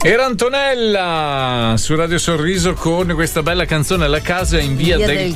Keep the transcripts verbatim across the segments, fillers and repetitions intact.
Era Antonella su Radio Sorriso con questa bella canzone La casa in via, via del, del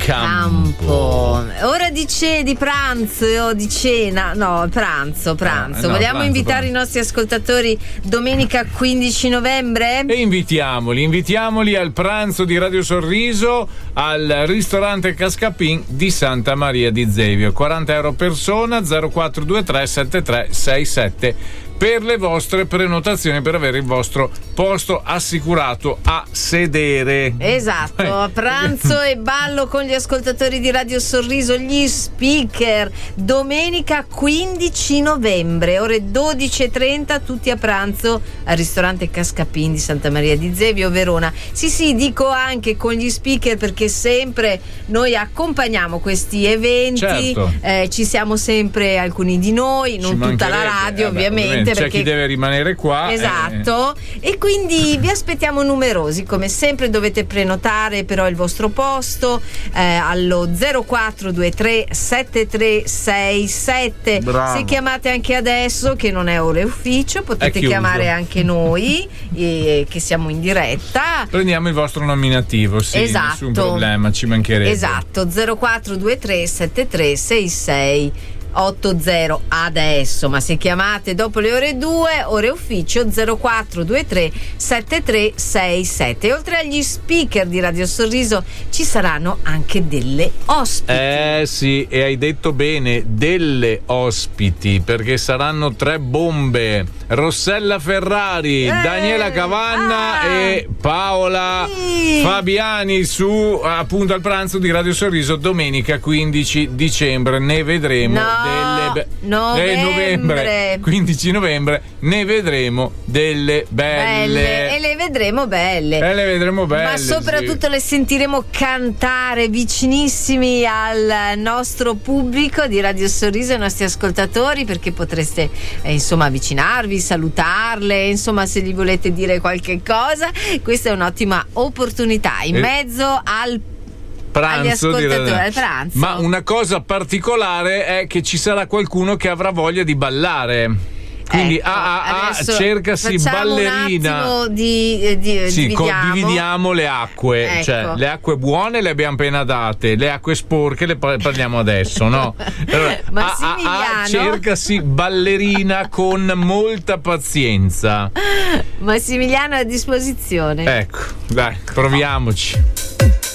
campo. campo. Ora di, ce- di pranzo o di cena, no, pranzo, pranzo. Ah, no, Vogliamo pranzo, invitare pranzo. i nostri ascoltatori domenica quindici novembre? E invitiamoli, invitiamoli al pranzo di Radio Sorriso al ristorante Cascapin di Santa Maria di Zevio. quaranta euro persona, zero quattro due tre sette tre sei sette per le vostre prenotazioni, per avere il vostro posto assicurato a sedere. Esatto, a pranzo e ballo con gli ascoltatori di Radio Sorriso, gli speaker, domenica quindici novembre, ore dodici e trenta, tutti a pranzo al ristorante Cascapin di Santa Maria di Zevio, Verona. Sì sì, dico anche con gli speaker perché sempre noi accompagniamo questi eventi, certo. eh, ci siamo sempre alcuni di noi, non ci tutta la radio, vabbè, ovviamente. C'è perché... chi deve rimanere qua. Esatto, eh. e quindi vi aspettiamo numerosi, come sempre dovete prenotare però il vostro posto eh, allo zero quattro due tre sette tre sei sette. Bravo. Se chiamate anche adesso, che non è ore ufficio, potete chiamare anche noi eh, che siamo in diretta. Prendiamo il vostro nominativo, sì, esatto. Nessun problema, ci mancherebbe. Esatto, zero quattro due tre sette tre sei sei ottanta adesso, ma se chiamate dopo le ore due, ore ufficio zero quattro due tre sette tre sei sette. E oltre agli speaker di Radio Sorriso ci saranno anche delle ospiti. Eh sì, e hai detto bene, delle ospiti, perché saranno tre bombe: Rossella Ferrari, eh, Daniela Cavanna ah, e Paola sì. Fabiani su appunto al pranzo di Radio Sorriso domenica quindici dicembre. Ne vedremo no. delle be- novembre. Eh, novembre quindici novembre ne vedremo delle belle. belle e le vedremo belle e le vedremo belle ma soprattutto sì. le sentiremo cantare vicinissimi al nostro pubblico di Radio Sorriso, ai nostri ascoltatori, perché potreste eh, insomma avvicinarvi, salutarle, insomma se gli volete dire qualche cosa, questa è un'ottima opportunità in e- mezzo al pranzo, di al pranzo. Ma una cosa particolare è che ci sarà qualcuno che avrà voglia di ballare. Quindi ecco, ah, ah, ah, cercasi ballerina. Un attimo di, di, sì, dividiamo. dividiamo le acque, ecco. Cioè le acque buone le abbiamo appena date, le acque sporche le parliamo adesso, no? Allora, Massimiliano, ah, ah, cercasi ballerina con molta pazienza. Massimiliano è a disposizione. Ecco, dai, proviamoci.